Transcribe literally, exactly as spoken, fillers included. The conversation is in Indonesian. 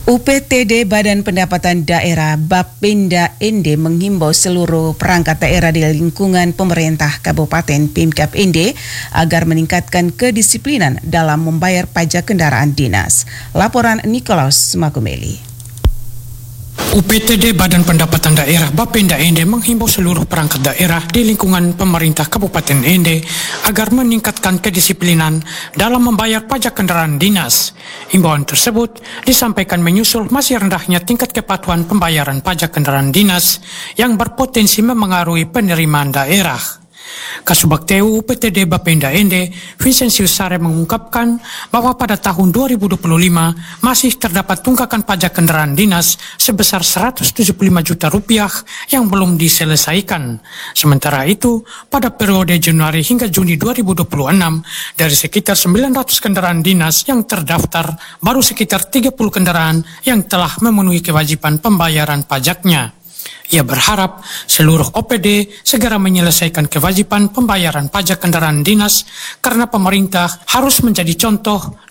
U P T D Badan Pendapatan Daerah Bapenda N D menghimbau seluruh perangkat daerah di lingkungan pemerintah Kabupaten Pemkab N D agar meningkatkan kedisiplinan dalam membayar pajak kendaraan dinas. Laporan Nikolaus Makumeli. U P T D Badan Pendapatan Daerah Bapenda N D menghimbau seluruh perangkat daerah di lingkungan pemerintah Kabupaten N D agar meningkatkan kedisiplinan dalam membayar pajak kendaraan dinas. Himbauan tersebut disampaikan menyusul masih rendahnya tingkat kepatuhan pembayaran pajak kendaraan dinas yang berpotensi memengaruhi penerimaan daerah. Kasubag T U U P T D Bapenda N D, Vincentius Sare mengungkapkan bahwa pada tahun dua ribu dua puluh lima masih terdapat tunggakan pajak kendaraan dinas sebesar seratus tujuh puluh lima juta rupiah yang belum diselesaikan. Sementara itu, pada periode Januari hingga Juni dua ribu dua puluh enam, dari sekitar sembilan ratus kendaraan dinas yang terdaftar, baru sekitar tiga puluh kendaraan yang telah memenuhi kewajiban pembayaran pajaknya. Ia berharap seluruh O P D segera menyelesaikan kewajiban pembayaran pajak kendaraan dinas karena pemerintah harus menjadi contoh